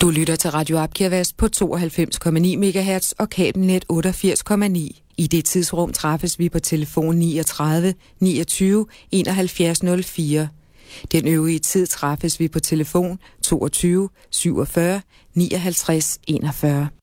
Du lytter til Radio Abkjærvest på 92,9 MHz og kabelnet 88,9. I det tidsrum træffes vi på telefon 39 29 71 04. Den øvrige tid træffes vi på telefon 22 47 59 41.